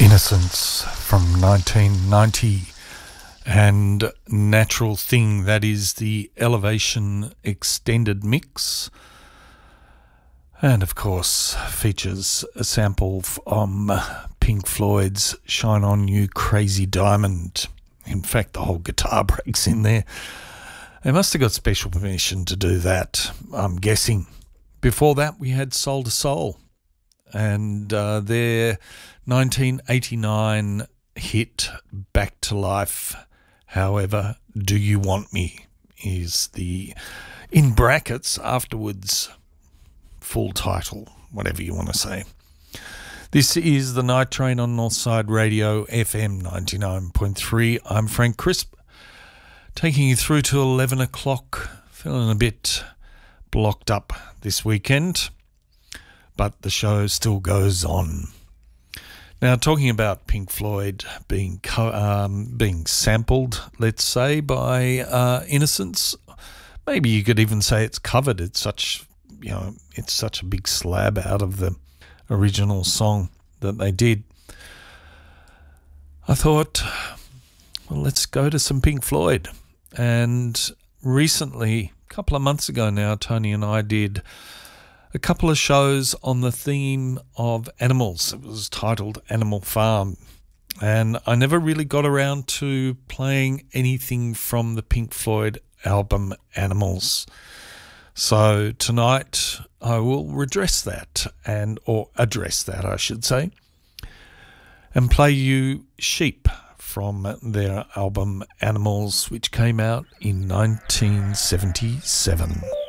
Innocence from 1990 and Natural Thing, that is the Elevation extended mix, and of course features a sample from Pink Floyd's Shine On You Crazy Diamond. In fact, the whole guitar breaks in there. They must have got special permission to do that, I'm guessing. Before that we had Soul to Soul and their 1989 hit Back to Life. However, Do You Want Me is the, in brackets, afterwards full title, whatever you want to say. This is the Night Train on Northside Radio, FM 99.3. I'm Frank Crisp, taking you through to 11 o'clock. Feeling a bit blocked up this weekend, but the show still goes on. Now, talking about Pink Floyd being sampled, let's say, by Innocence, maybe you could even say it's covered. It's such a big slab out of the original song that they did. I thought, well, let's go to some Pink Floyd. And recently, a couple of months ago now, Tony and I did a couple of shows on the theme of animals. It was titled Animal Farm, and I never really got around to playing anything from the Pink Floyd album Animals. So tonight I will address that, and play you Sheep from their album Animals, which came out in 1977.